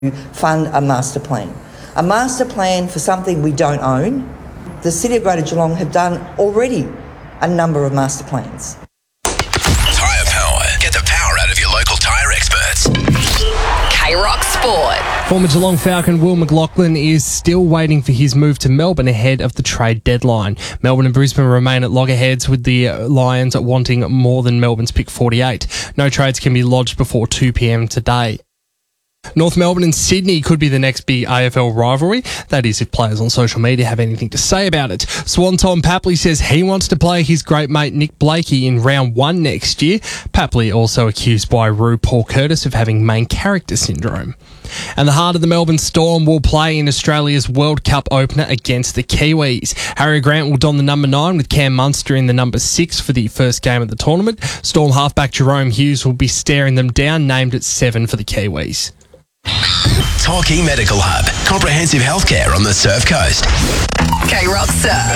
fund a master plan. A master plan for something we don't own. The City of Greater Geelong have done already a number of master plans. Tyre Power. Get the power out of your local tyre experts. K-Rock Sport. Former Geelong Falcon Will McLachlan is still waiting for his move to Melbourne ahead of the trade deadline. Melbourne and Brisbane remain at loggerheads, with the Lions wanting more than Melbourne's pick 48. No trades can be lodged before 2 p.m. today. North Melbourne and Sydney could be the next big AFL rivalry. That is, if players on social media have anything to say about it. Swan Tom Papley says he wants to play his great mate Nick Blakey in round 1 next year. Papley also accused by Roo Paul Curtis of having main character syndrome. And the heart of the Melbourne Storm will play in Australia's World Cup opener against the Kiwis. Harry Grant will don the number 9 with Cam Munster in the number 6 for the first game of the tournament. Storm halfback Jerome Hughes will be staring them down, named at 7 for the Kiwis. Torquay Medical Hub. Comprehensive healthcare on the Surf Coast. K-Rock Surf.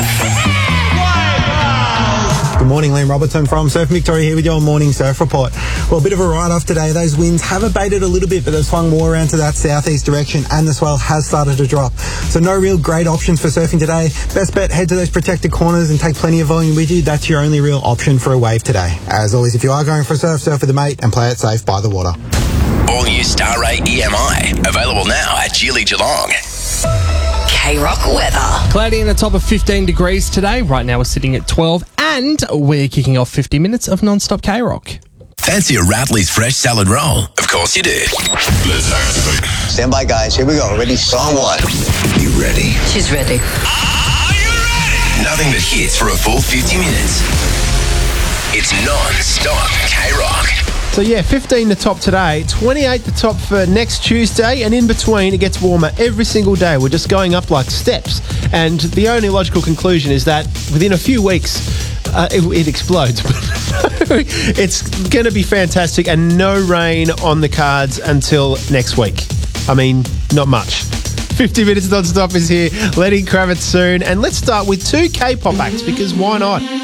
Good morning, Liam Robertson from Surf Victoria here with your morning surf report. Well, a bit of a write-off today. Those winds have abated a little bit, but they've swung more around to that southeast direction, and the swell has started to drop. So no real great options for surfing today. Best bet, head to those protected corners and take plenty of volume with you. That's your only real option for a wave today. As always, if you are going for a surf, surf with a mate and play it safe by the water. All new Star Ray EMI. Available now at Geely Geelong. K-Rock weather. Cloudy and a top of 15 degrees today. Right now we're sitting at 12, and we're kicking off 50 minutes of non-stop K-Rock. Fancy a Ratley's fresh salad roll? Of course you do. Let's Stand by, guys. Here we go. Ready? Song 1. You ready? She's ready. Are you ready? Nothing but hits for a full 50 minutes. It's non-stop K-Rock. So yeah, 15 the top today, 28 the top for next Tuesday, and in between it gets warmer every single day. We're just going up like steps, and the only logical conclusion is that within a few weeks it explodes. It's going to be fantastic, and no rain on the cards until next week. I mean, not much. 50 minutes non-stop is here. Lenny Kravitz soon, and let's start with 2 K-pop acts, because why not?